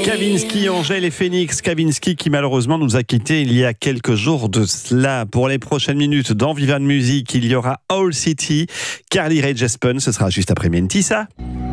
Kavinsky, Angèle et Phoenix. Kavinsky qui malheureusement nous a quittés il y a quelques jours de cela. Pour les prochaines minutes dans Viva de Musique, il y aura Owl City, Carly Rae Jepsen, ce sera juste après Mentissa.